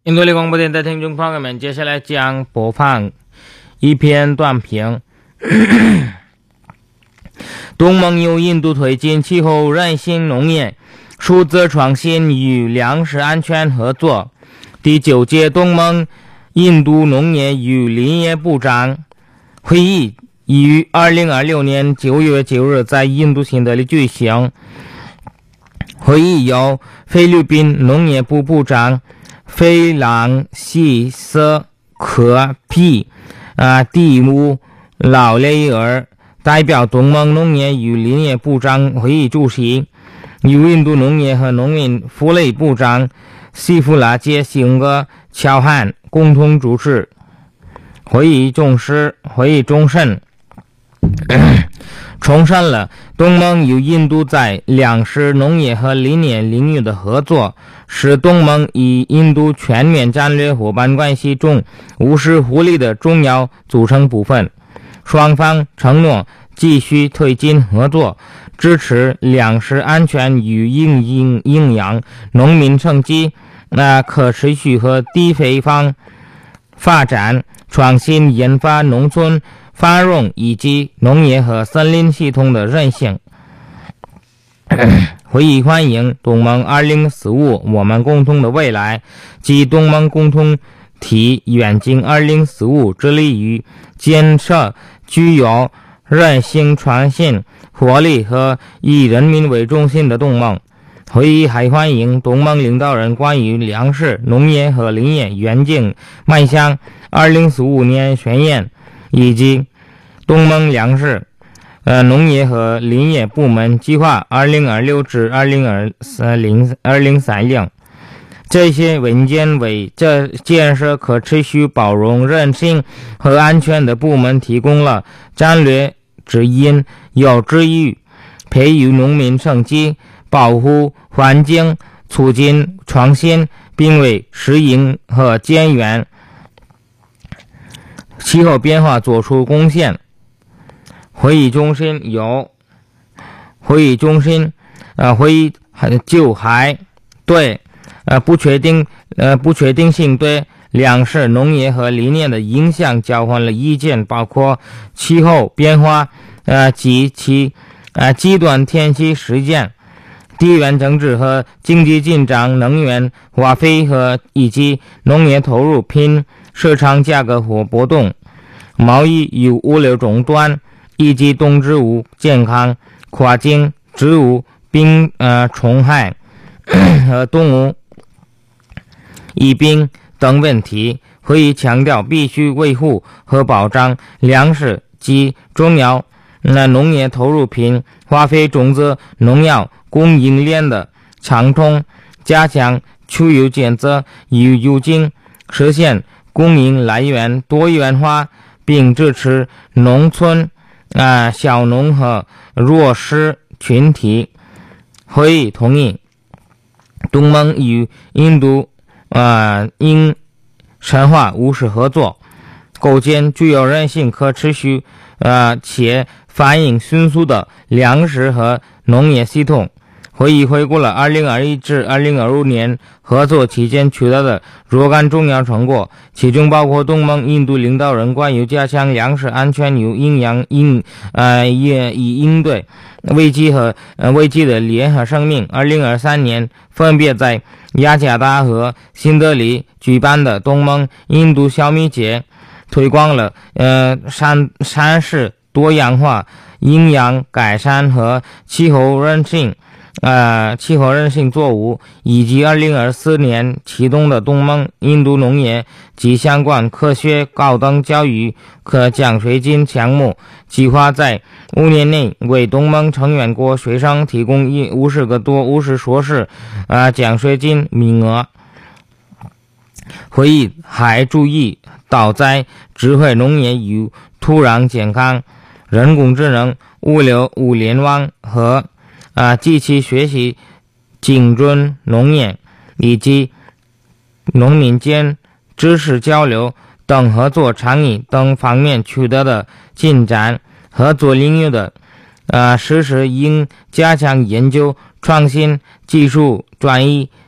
印度力广播电台听众朋友们，接下来将播放一篇短评。东盟由印度推进气候韧性农业、数字创新与粮食安全合作。第9届东盟印度农业与林业部长会议于2026年9月9日在印度新德里举行。会议由菲律宾农业部部长菲朗西斯科皮蒂姆劳雷尔代表东盟农业与林业部长会议主席，由印度农业和农民福利部长西弗拉杰辛格乔汉共同主持。会议重申了东盟与印度在粮食、农业和林业领域的合作，是东盟与印度全面战略伙伴关系中务实互利的重要组成部分。双方承诺继续推进合作，支持粮食安全与营养、农民生计、可持续和低肥放发展、创新研发、农村繁荣以及农业和森林系统的韧性。会议欢迎东盟2045我们共同的未来及东盟共同体远景2045，致力于建设具有韧性、创新活力和以人民为中心的东盟。会议还欢迎东盟领导人关于粮食、农业和林业远景迈向2045年宣言，以及东盟粮食、农业和林业部门计划2026至2030。这些文件为建设可持续、包容、韧性和安全的部门提供了战略指引，有助于培育农民生计、保护环境、促进创新，并为适应和减缓气候变化做出贡献。会议中心就还对不确定性对粮食、农业和林业的影响交换了意见，包括气候变化及其极端天气事件、地缘政治和经济紧张、能源花费以及农业投入品市场价格或波动、贸易与物流中断以及动植物健康、跨境植物病虫害和动物疫病等问题。会议强调必须维护和保障粮食及重要农业投入品、化肥、种子、农药供应链的畅通，加强出油检测与邮经，实现供应来源多元化，并支持农村小农和弱势群体。会议同意东盟与印度应深化务实合作，构建具有韧性、可持续且反应迅速的粮食和农业系统。会议回顾了2021至2025年合作期间取得的若干重要成果，其中包括东盟印度领导人关于加强粮食安全与营养以应对危机的联合声明。2023年分别在雅加达和新德里举办的东盟印度小米节，推广了膳食多样化、营养改善和气候韧性作物，以及2024年启动的东盟印度农业及相关科学高等教育奖学金项目，计划在5年内为东盟成员国学生提供50硕士奖学金名额。会议还注意到在智慧农业与土壤健康、人工智能、物联网和机器学习、精准农业以及农民间知识交流等合作倡议等方面取得的进展。合作领域的实施应加强研究、创新、技术转移